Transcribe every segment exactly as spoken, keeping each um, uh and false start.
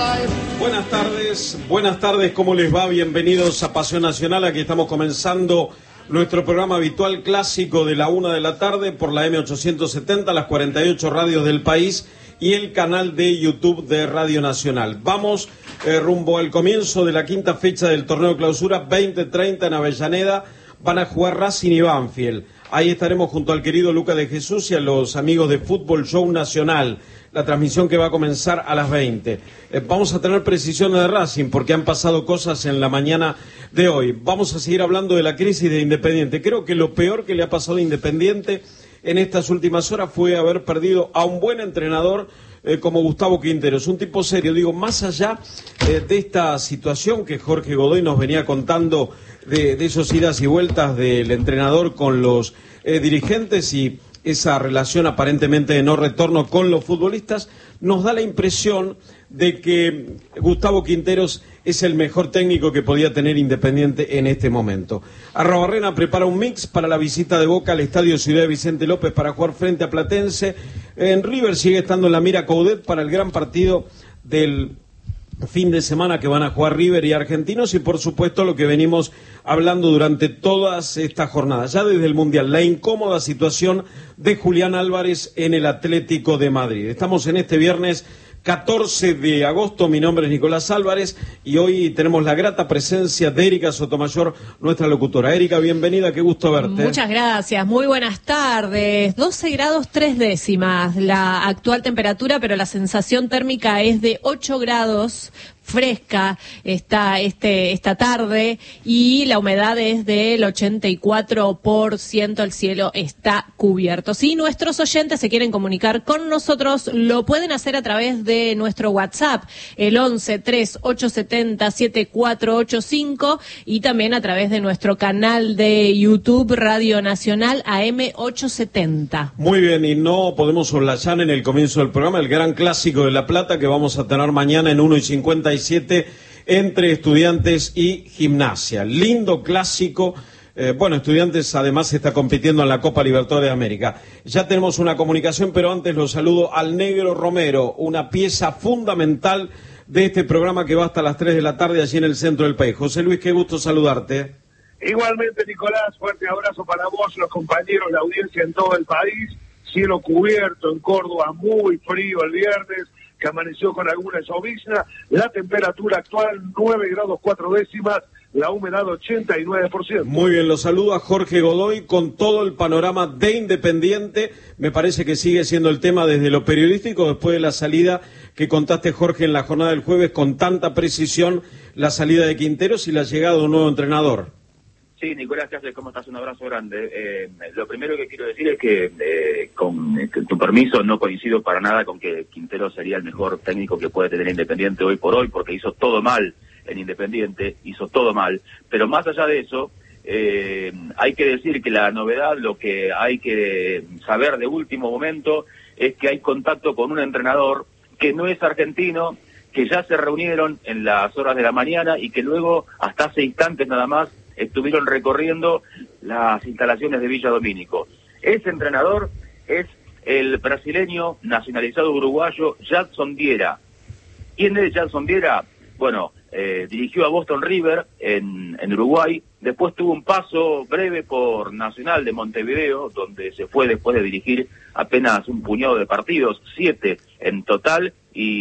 Buenas tardes, buenas tardes, ¿cómo les va? Bienvenidos a Pasión Nacional, aquí estamos comenzando nuestro programa habitual clásico de la una de la tarde por la eme ochocientos setenta, las cuarenta y ocho radios del país y el canal de YouTube de Radio Nacional. Vamos eh, rumbo al comienzo de la quinta fecha del torneo clausura veinte treinta en Avellaneda. Van a jugar Racing y Banfield. Ahí estaremos junto al querido Luca de Jesús y a los amigos de Fútbol Show Nacional. La transmisión que va a comenzar a las veinte. Eh, vamos a tener precisiones de Racing porque han pasado cosas en la mañana de hoy. Vamos a seguir hablando de la crisis de Independiente. Creo que lo peor que le ha pasado a Independiente en estas últimas horas fue haber perdido a un buen entrenador eh, como Gustavo Quinteros. Un tipo serio. Digo, más allá eh, de esta situación que Jorge Godoy nos venía contando de, de esos idas y vueltas del entrenador con los eh, dirigentes y esa relación aparentemente de no retorno con los futbolistas, nos da la impresión de que Gustavo Quinteros es el mejor técnico que podía tener Independiente en este momento. Arrobarrena prepara un mix para la visita de Boca al Estadio Ciudad de Vicente López para jugar frente a Platense. En River sigue estando en la mira Coudet para el gran partido del fin de semana que van a jugar River y Argentinos, y por supuesto lo que venimos hablando durante todas estas jornadas, ya desde el Mundial, la incómoda situación de Julián Álvarez en el Atlético de Madrid. Estamos en este viernes catorce de agosto, mi nombre es Nicolás Álvarez y hoy tenemos la grata presencia de Erika Sotomayor, nuestra locutora. Erika, bienvenida, qué gusto verte. Muchas gracias, muy buenas tardes. doce grados tres décimas la actual temperatura, pero la sensación térmica es de ocho grados. Fresca está este esta tarde y la humedad es del ochenta y cuatro por ciento, el cielo está cubierto. Si nuestros oyentes se quieren comunicar con nosotros, lo pueden hacer a través de nuestro WhatsApp, el once tres ocho setenta siete cuatro ocho cinco, y también a través de nuestro canal de YouTube Radio Nacional A M ochocientos setenta. Muy bien, y no podemos soslayar en el comienzo del programa el gran clásico de La Plata que vamos a tener mañana en uno y cincuenta y siete entre Estudiantes y Gimnasia. Lindo clásico. Eh, bueno, Estudiantes además está compitiendo en la Copa Libertadores de América. Ya tenemos una comunicación, pero antes lo saludo al Negro Romero, una pieza fundamental de este programa que va hasta las tres de la tarde allí en el centro del país. José Luis, qué gusto saludarte. Igualmente, Nicolás, fuerte abrazo para vos, los compañeros, la audiencia en todo el país. Cielo cubierto en Córdoba, muy frío el viernes, que amaneció con alguna llovizna. La temperatura actual nueve grados cuatro décimas, la humedad ochenta y nueve por ciento. Muy bien, lo saludo a Jorge Godoy con todo el panorama de Independiente. Me parece que sigue siendo el tema desde lo periodístico, después de la salida que contaste, Jorge, en la jornada del jueves con tanta precisión, la salida de Quinteros y la llegada de un nuevo entrenador. Sí, Nicolás, ¿qué haces? ¿Cómo estás? Un abrazo grande. Eh, lo primero que quiero decir es que, eh, con, con tu permiso, no coincido para nada con que Quintero sería el mejor técnico que puede tener Independiente hoy por hoy, porque hizo todo mal en Independiente, hizo todo mal. Pero más allá de eso, eh, hay que decir que la novedad, lo que hay que saber de último momento, es que hay contacto con un entrenador que no es argentino, que ya se reunieron en las horas de la mañana y que luego, hasta hace instantes nada más, estuvieron recorriendo las instalaciones de Villa Domínico. Ese entrenador es el brasileño nacionalizado uruguayo Jadson Viera. ¿Quién es Jadson Viera? Bueno, eh, dirigió a Boston River en, en Uruguay, después tuvo un paso breve por Nacional de Montevideo, donde se fue después de dirigir apenas un puñado de partidos, siete en total,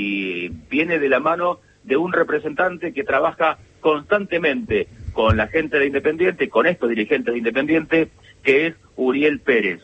y viene de la mano de un representante que trabaja constantemente con la gente de Independiente, con estos dirigentes de Independiente, que es Uriel Pérez.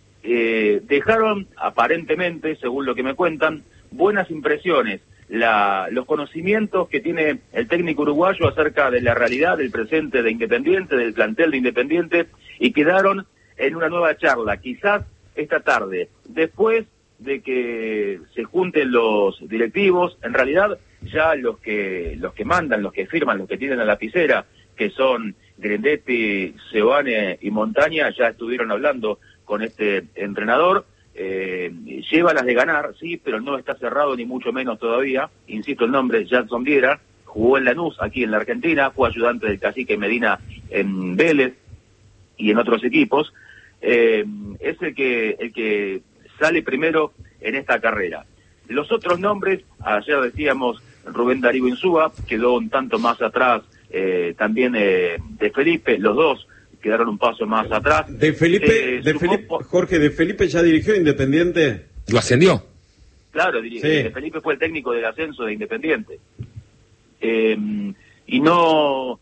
Eh, dejaron, aparentemente, según lo que me cuentan, buenas impresiones, la, los conocimientos que tiene el técnico uruguayo acerca de la realidad, del presente de Independiente, del plantel de Independiente, y quedaron en una nueva charla, quizás esta tarde, después de que se junten los directivos. En realidad ya los que los que mandan, los que firman, los que tienen la lapicera, que son Grindetti, Seoane y Montaña, ya estuvieron hablando con este entrenador. Eh, lleva las de ganar, sí, pero no está cerrado ni mucho menos todavía. Insisto, el nombre, Jadson Viera, jugó en Lanús, aquí en la Argentina, fue ayudante del cacique Medina en Vélez y en otros equipos. Eh, es el que, el que sale primero en esta carrera. Los otros nombres, ayer decíamos Rubén Darío Insúa, quedó un tanto más atrás eh, también eh, de Felipe, los dos quedaron un paso más atrás. De Felipe, eh, de Felipe Jorge, ¿de Felipe ya dirigió Independiente? ¿Lo ascendió? Claro, sí. de Felipe fue el técnico del ascenso de Independiente. Eh, y no...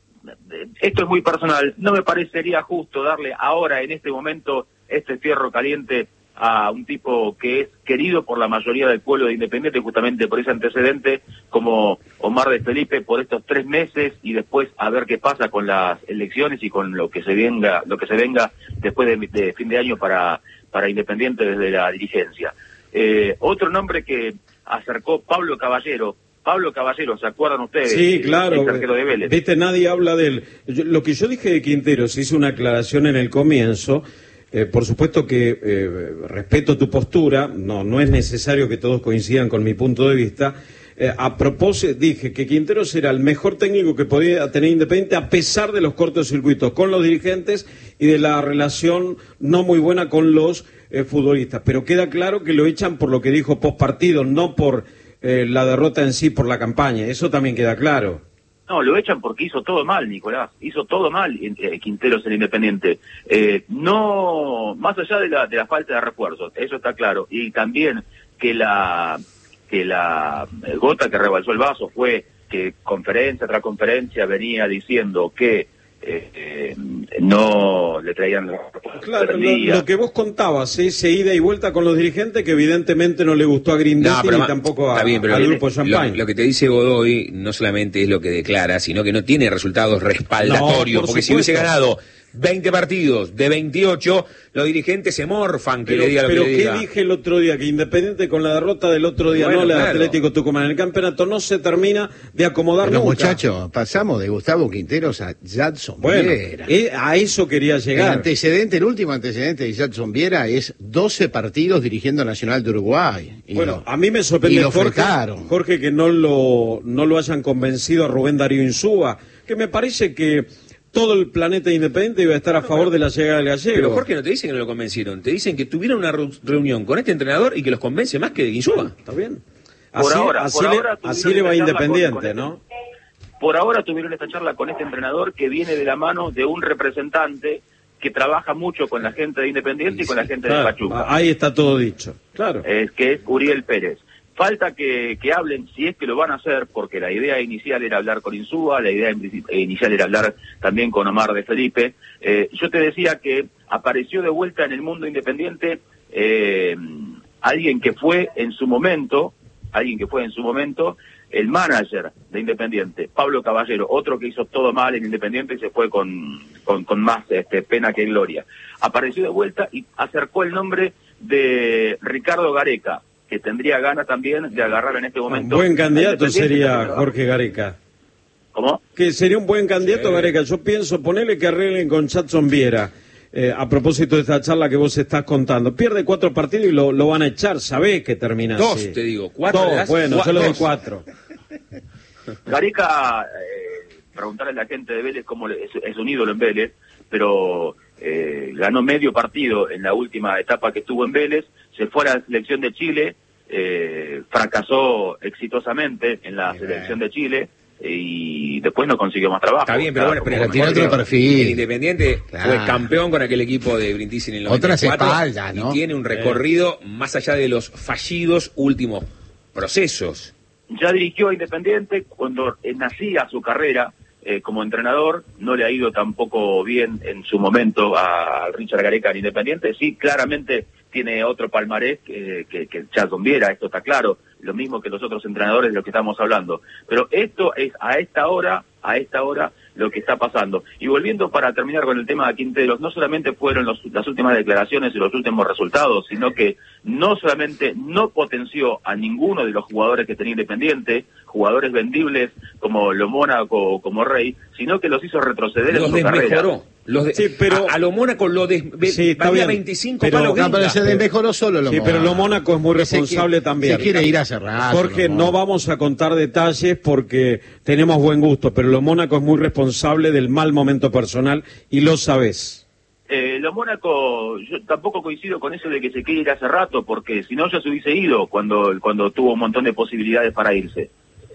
Esto es muy personal, no me parecería justo darle ahora, en este momento, este fierro caliente a un tipo que es querido por la mayoría del pueblo de Independiente, justamente por ese antecedente, como Omar de Felipe, por estos tres meses y después a ver qué pasa con las elecciones y con lo que se venga, lo que se venga después de, de fin de año para, para Independiente desde la dirigencia. Eh, otro nombre que acercó Pablo Caballero. Pablo Caballero, ¿se acuerdan ustedes? Sí, claro. El arquero de Vélez. Viste, nadie habla de él. Yo, lo que yo dije de Quinteros, hice una aclaración en el comienzo. Eh, por supuesto que eh, respeto tu postura, no, no es necesario que todos coincidan con mi punto de vista. Eh, a propósito, dije que Quinteros era el mejor técnico que podía tener Independiente a pesar de los cortocircuitos con los dirigentes y de la relación no muy buena con los eh, futbolistas. Pero queda claro que lo echan por lo que dijo post partido, no por eh, la derrota en sí, por la campaña. Eso también queda claro. No, lo echan porque hizo todo mal, Nicolás. Hizo todo mal eh, Quinteros en Independiente. Eh, no, más allá de la, de la falta de refuerzos, eso está claro. Y también que la que la gota que rebalsó el vaso fue que conferencia tras conferencia venía diciendo que eh, eh, no le traían los refuerzos. Claro, lo, lo que vos contabas, ese ida y vuelta con los dirigentes que evidentemente no le gustó a Grindetti no, ni tampoco a, bien, al grupo Champagne. Lo, lo que te dice Godoy no solamente es lo que declara, sino que no tiene resultados respaldatorios, no, porque supuesto. Si hubiese ganado veinte partidos de veintiocho, los dirigentes se morfan que pero, le diga lo pero que le diga. diga. ¿Qué dije el otro día? Que Independiente con la derrota del otro día, bueno, no, el claro. Atlético Tucumán en el campeonato no se termina de acomodar pero nunca. Muchachos, pasamos de Gustavo Quinteros a Jadson bueno, Viera. Eh, a eso quería llegar. El antecedente, el último antecedente de Jadson Viera es doce partidos dirigiendo Nacional de Uruguay. Y bueno, lo, a mí me sorprende, Jorge, Jorge, que no lo, no lo hayan convencido a Rubén Darío Insúa, que me parece que todo el planeta Independiente iba a estar a favor no, pero, de la llegada del gallego. Pero Jorge, no te dicen que no lo convencieron, te dicen que tuvieron una reunión con este entrenador y que los convence más que de Insúa. Está bien. Así, por ahora, así, por le, ahora así le va Independiente, con, con ¿no? Este, por ahora tuvieron esta charla con este entrenador que viene de la mano de un representante que trabaja mucho con la gente de Independiente sí, y con la gente claro, de Pachuca. Ahí está todo dicho, claro. Es que es Uriel Pérez. Falta que, que hablen, si es que lo van a hacer, porque la idea inicial era hablar con Insúa, la idea inicial era hablar también con Omar de Felipe. Eh, yo te decía que apareció de vuelta en el mundo independiente eh, alguien que fue en su momento, alguien que fue en su momento el manager de Independiente, Pablo Caballero, otro que hizo todo mal en Independiente y se fue con, con, con más este, pena que gloria. Apareció de vuelta y acercó el nombre de Ricardo Gareca, que tendría ganas también de agarrar en este momento. Un buen candidato sería Jorge Gareca. ¿Cómo? Que sería un buen candidato sí. Gareca. Yo pienso ponerle que arreglen con Jadson Viera. Eh, a propósito de esta charla que vos estás contando. Pierde cuatro partidos y lo, lo van a echar. Sabés que termina dos, así. Dos, te digo. Cuatro. Dos, bueno, Cu- yo le doy dos. cuatro. Gareca, eh, preguntarle a la gente de Vélez cómo le, es, es un ídolo en Vélez, pero eh, ganó medio partido en la última etapa que estuvo en Vélez, se fue a la selección de Chile, eh, fracasó exitosamente en la bien. selección de Chile y después no consiguió más trabajo. Está bien, pero claro, bueno, pero tiene otro perfil. El Independiente claro. fue campeón con aquel equipo de Brindisi en el noventa y cuatro. Otras espaldas, ¿no? Y tiene un recorrido eh. más allá de los fallidos últimos procesos. Ya dirigió a Independiente cuando nacía su carrera eh, como entrenador, no le ha ido tampoco bien en su momento a Richard Gareca en Independiente, sí, claramente tiene otro palmarés que, que, que Jadson Viera, esto está claro, lo mismo que los otros entrenadores de los que estamos hablando, pero esto es a esta hora, a esta hora lo que está pasando. Y volviendo para terminar con el tema de Quinteros, no solamente fueron los, las últimas declaraciones y los últimos resultados, sino que no solamente no potenció a ninguno de los jugadores que tenía Independiente, jugadores vendibles como Lo Mónaco o como Rey, sino que los hizo retroceder los en su carrera. Los de, sí, pero a, a Lo Mónaco lo des, sí, valía veinticinco pero, palos no, pero se desmejoró solo Lo sí, Mónaco. pero Lo Mónaco es muy responsable se también. Se quiere ir a cerrar. Jorge, no vamos a contar detalles porque tenemos buen gusto, pero Lo Mónaco es muy responsable del mal momento personal y lo sabés. Eh, Lo Mónaco, yo tampoco coincido con eso de que se quiere ir hace rato, porque si no ya se hubiese ido cuando, cuando tuvo un montón de posibilidades para irse.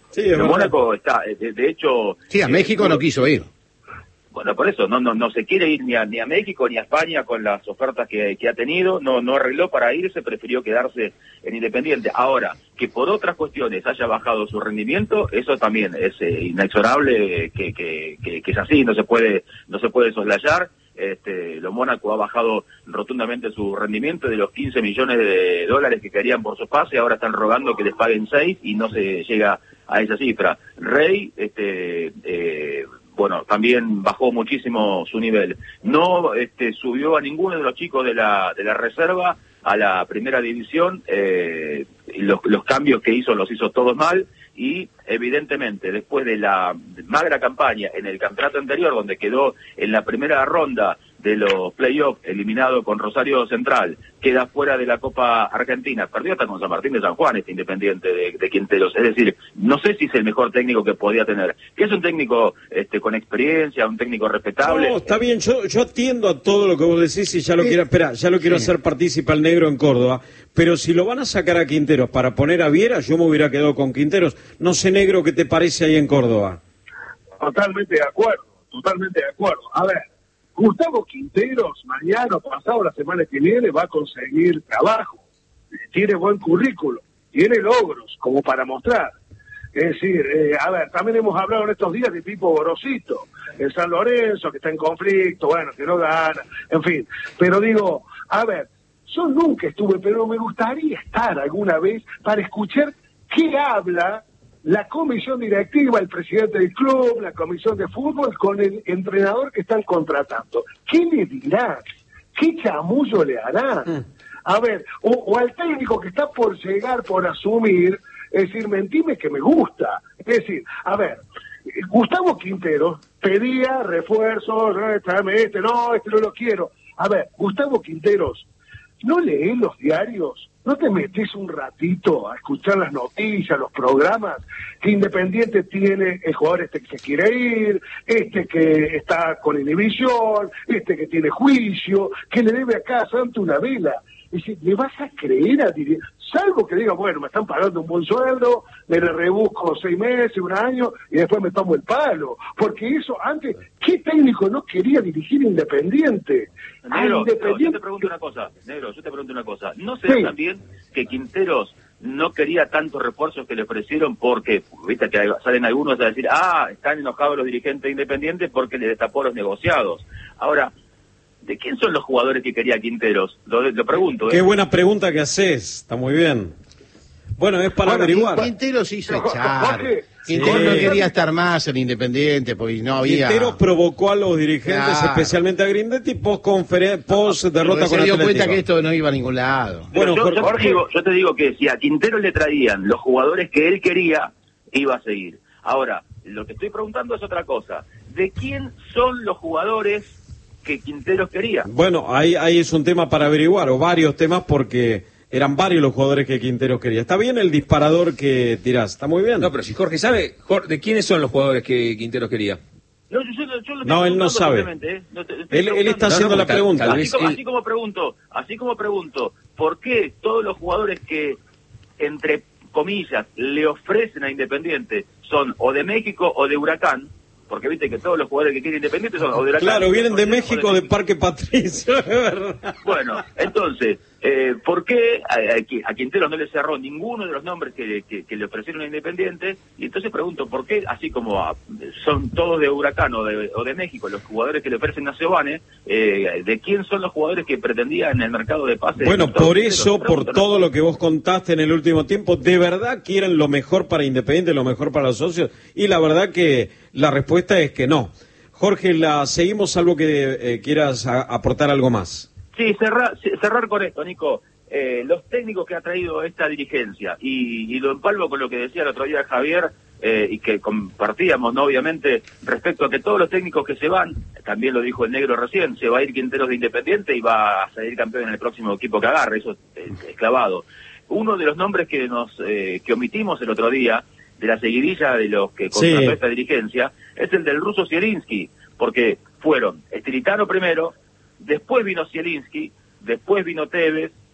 Sí, es el verdad. Mónaco está, de, de hecho... Sí, a eh, México no quiso ir. Bueno, por eso, no no no se quiere ir ni a, ni a México ni a España con las ofertas que, que ha tenido, no no arregló para irse, prefirió quedarse en Independiente. Ahora, que por otras cuestiones haya bajado su rendimiento, eso también es eh, inexorable, que, que, que, que es así, no se puede no se puede soslayar. Este, lo Mónaco ha bajado rotundamente su rendimiento, de los quince millones de dólares que querían por su pase, ahora están rogando que les paguen seis y no se llega a esa cifra. Rey, este, eh, bueno, también bajó muchísimo su nivel. No este, subió a ninguno de los chicos de la, de la reserva a la primera división, eh, los, los cambios que hizo los hizo todos mal, y evidentemente después de la magra campaña en el campeonato anterior, donde quedó en la primera ronda de los playoffs eliminado con Rosario Central, queda fuera de la Copa Argentina, perdió hasta con San Martín de San Juan, este Independiente de, de Quinteros. Es decir, no sé si es el mejor técnico que podía tener, que es un técnico este, con experiencia, un técnico respetable. No, está bien, yo, yo atiendo a todo lo que vos decís y ya lo Sí. quiero, espera, ya lo quiero Sí. hacer partícipe al negro en Córdoba, pero si lo van a sacar a Quinteros para poner a Viera, yo me hubiera quedado con Quinteros. No sé, negro, ¿qué te parece ahí en Córdoba? Totalmente de acuerdo, totalmente de acuerdo. A ver, Gustavo Quinteros, mañana, pasado, la semana que viene, va a conseguir trabajo. Tiene buen currículo, tiene logros como para mostrar. Es decir, eh, a ver, también hemos hablado en estos días de Pipo Gorosito, en San Lorenzo, que está en conflicto, bueno, que no gana, en fin. Pero digo, a ver, yo nunca estuve, pero me gustaría estar alguna vez para escuchar qué habla la comisión directiva, el presidente del club, la comisión de fútbol, con el entrenador que están contratando. ¿Qué le dirán? ¿Qué chamullo le harán? A ver, o, o al técnico que está por llegar, por asumir, es decir, mentime que me gusta. Es decir, a ver, Gustavo Quinteros pedía refuerzos, eh, tráeme este, no, este no lo quiero. A ver, Gustavo Quinteros, ¿no lees los diarios? ¿No te metes un ratito a escuchar las noticias, los programas? Que Independiente tiene el jugador este que se quiere ir, este que está con inhibición, este que tiene juicio, que le debe acá a Santo una vela. Es decir, ¿le vas a creer a dirigir? Salvo que diga, bueno, me están pagando un buen sueldo, me le rebusco seis meses, un año, y después me tomo el palo. Porque eso antes, ¿qué técnico no quería dirigir Independiente? A Negro, Independiente... yo te pregunto una cosa, Negro, yo te pregunto una cosa. ¿No será Sí. también que Quinteros no quería tantos refuerzos que le ofrecieron porque, viste que hay- salen algunos a decir, ah, están enojados los dirigentes independientes porque le destapó los negociados? Ahora, ¿de quién son los jugadores que quería Quinteros? Lo, lo pregunto, ¿eh? Qué buena pregunta que haces, está muy bien. Bueno, es para Bueno, averiguar. Quinteros hizo Pero, echar. Jorge, Quinteros sí. no quería estar más en Independiente porque no había... Quinteros provocó a los dirigentes, Claro. especialmente a Grindetti, post, post derrota Porque con se dio Atlético. cuenta que esto no iba a ningún lado. Pero Bueno, yo, yo Jorge- te digo, yo te digo que si a Quinteros le traían los jugadores que él quería, iba a seguir. Ahora, lo que estoy preguntando es otra cosa. ¿De quién son los jugadores que Quinteros quería? Bueno, ahí, ahí es un tema para averiguar, o varios temas, porque eran varios los jugadores que Quinteros quería. Está bien el disparador que tirás, está muy bien. No, pero si Jorge sabe, Jor- ¿de quiénes son los jugadores que Quinteros quería? No, yo, yo- yo lo estoy No, él no preguntando sabe. simplemente, ¿eh? No te- te estoy Él, él está preguntando. haciendo No, no, la tal- pregunta. tal Así vez como, él- así como pregunto, así como pregunto, ¿por qué todos los jugadores que, entre comillas, le ofrecen a Independiente son o de México o de Huracán? Porque viste que todos los jugadores que quieren Independiente son o de Huracán. Claro, vienen de o México, de Parque Patricio, es verdad. Bueno, entonces, eh, ¿por qué a, a, a Quinteros no le cerró ninguno de los nombres que, que, que le ofrecieron a Independiente? Y entonces pregunto, ¿por qué, así como a- son todos de Huracán o de, o de México los jugadores que le ofrecen a Giovanni, eh, ¿de quién son los jugadores que pretendía en el mercado de pases? Bueno, Gustavo por Quinteros? eso, por Pregunto, ¿no? todo lo que vos contaste en el último tiempo, ¿de verdad quieren lo mejor para Independiente, lo mejor para los socios? Y la verdad que la respuesta es que no. Jorge, la seguimos, salvo que eh, quieras a- aportar algo más. Sí, cerrar, cerrar con esto, Nico. Eh, los técnicos que ha traído esta dirigencia, y, y lo empalmo con lo que decía el otro día Javier, eh, y que compartíamos, ¿no? Obviamente, respecto a que todos los técnicos que se van, también lo dijo el negro recién, se va a ir Quinteros de Independiente y va a salir campeón en el próximo equipo que agarre, eso es, es clavado. Uno de los nombres que nos eh, que omitimos el otro día, de la seguidilla de los que contrató Sí. esta dirigencia, es el del ruso Zielinski, porque fueron Estilitano primero, después vino Zielinski, después vino Tevez,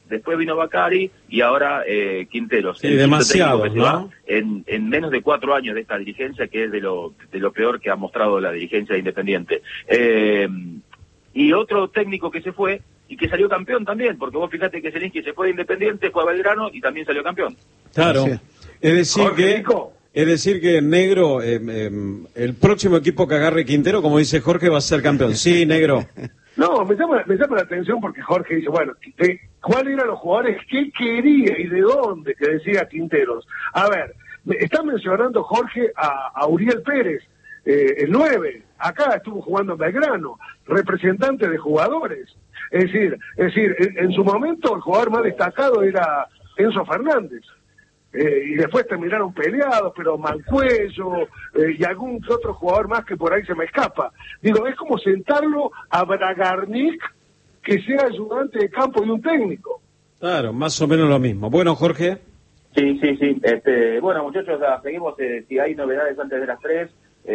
después vino Bacari y ahora eh, Quinteros. Sí, demasiado, ¿no? En, en menos de cuatro años de esta dirigencia, que es de lo, de lo peor que ha mostrado la dirigencia de Independiente. Eh, y otro técnico que se fue y que salió campeón también, porque vos fíjate que Zielinski se fue de Independiente, fue a Belgrano y también salió campeón. Claro, Sí. es decir Jorge, que... Nico. Es decir que, Negro, eh, eh, el próximo equipo que agarre Quintero, como dice Jorge, va a ser campeón. Sí, Negro. No, me llama, me llama la atención porque Jorge dice, bueno, de, ¿cuáles eran los jugadores que quería y de dónde? Que decía Quinteros. A ver, me está mencionando Jorge a, a Uriel Pérez, eh, el nueve. Acá estuvo jugando en Belgrano, representante de jugadores. Es decir, es decir, en, en su momento el jugador más destacado era Enzo Fernández. Eh, y después terminaron peleados, pero Mancuello eh, y algún que otro jugador más que por ahí se me escapa. Digo, es como sentarlo a Bragarnik que sea ayudante de campo de un técnico. Claro, más o menos lo mismo. Bueno, Jorge. Sí, sí, sí. Este, bueno, muchachos, la seguimos. Eh, si hay novedades antes de las tres,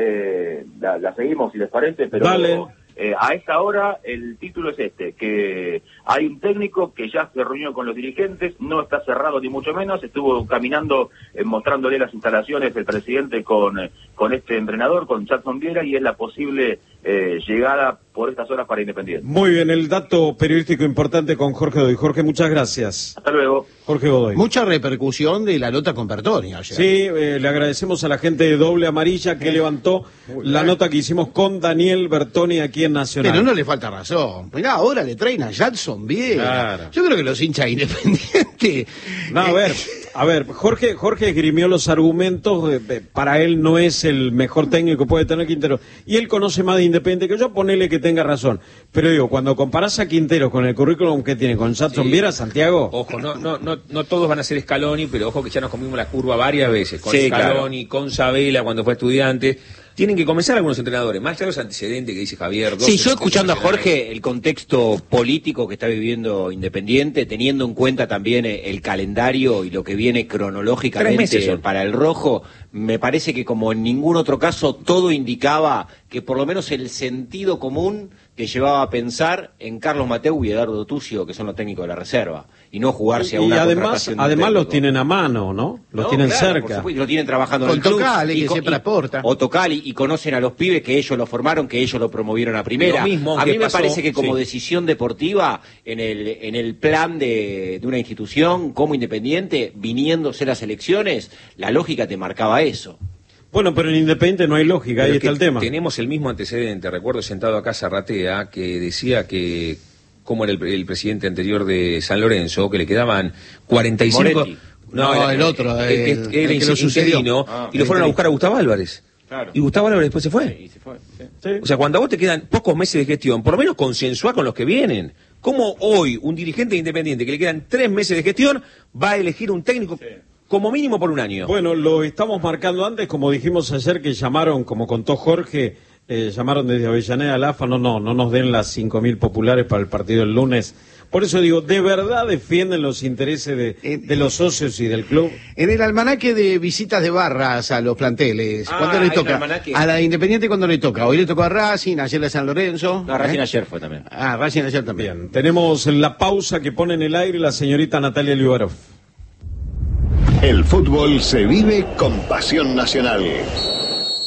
eh, la, la seguimos, si les parece. Pero Dale. Eh, a esta hora el título es este, que hay un técnico que ya se reunió con los dirigentes, no está cerrado ni mucho menos, estuvo caminando, eh, mostrándole las instalaciones el presidente con, eh, con este entrenador, con Jackson Viera, y es la posible eh, llegada por estas horas para Independiente. Muy bien, el dato periodístico importante con Jorge Godoy. Jorge, muchas gracias. Hasta luego. Jorge Godoy. Mucha repercusión de la nota con Bertoni ayer. Sí, eh, le agradecemos a la gente de Doble Amarilla que levantó la nota que hicimos con Daniel Bertoni aquí en Nacional. Pero no le falta razón. Mirá, ahora le traen a Jackson bien. Claro. Yo creo que los hinchas independientes. No, a ver, a ver, Jorge, Jorge esgrimió los argumentos, eh, eh, para él no es el mejor técnico que puede tener Quintero, y él conoce más de Independiente que yo, ponele que tenga razón. Pero digo, cuando comparás a Quintero con el currículum que tiene con Jackson Sí. Viera, Santiago... Ojo, no, no, no, no todos van a ser Scaloni, pero ojo que ya nos comimos la curva varias veces. Con Sí, Scaloni, con Sabela cuando fue estudiante. Tienen que comenzar algunos entrenadores, más allá de los antecedentes que dice Javier. Sí, yo doce escuchando a nacionales. Jorge, el contexto político que está viviendo Independiente, teniendo en cuenta también eh, el calendario y lo que viene Tres cronológicamente meses son. para el rojo, me parece que como en ningún otro caso todo indicaba que por lo menos el sentido común te llevaba a pensar en Carlos Mateu y Eduardo Tucio, que son los técnicos de la reserva, y no jugarse a Y una además, contratación de un además los técnico. tienen a mano, ¿no? Los No, tienen claro, por cerca. supuesto, y lo tienen trabajando en Con el club. Tocali, Y que co- siempre y- aporta. O Tocali, y conocen a los pibes que ellos los formaron, que ellos lo promovieron a primera. Lo mismo a mí que me pasó, parece que como sí. decisión deportiva, en el, en el plan de, de una institución como Independiente, viniéndose las elecciones, la lógica te marcaba eso. Bueno, pero en Independiente no hay lógica, ahí Pero está que el tema. Tenemos el mismo antecedente. Recuerdo sentado acá Zarratea que decía que, como era el, el presidente anterior de San Lorenzo, que le quedaban cuarenta y cinco... Moretti. No, el otro, el, que- el- que era el que lo sucedió. interino, Ah, y lo fueron a buscar a Gustavo Álvarez. Claro. Y Gustavo Álvarez después se fue. Y se fue, sí. Sí. O sea, cuando a vos te quedan pocos meses de gestión, por lo menos consensuá con los que vienen. ¿Cómo hoy un dirigente independiente que le quedan tres meses de gestión va a elegir un técnico como mínimo por un año? Bueno, lo estamos marcando antes, como dijimos ayer que llamaron, como contó Jorge, eh, llamaron desde Avellaneda al A F A, no, no, no nos den las cinco mil populares para el partido el lunes. Por eso digo, ¿de verdad defienden los intereses de, de los socios y del club? En el almanaque de visitas de barras a los planteles, Ah, ¿cuándo hay le un toca? almanaque. A la Independiente, ¿cuándo le toca? Hoy le tocó a Racing, ayer a San Lorenzo. No, Racing ¿eh? ayer fue también. Ah, Racing ayer también. Bien, tenemos la pausa que pone en el aire la señorita Natalia Liubarov. El fútbol se vive con pasión nacional.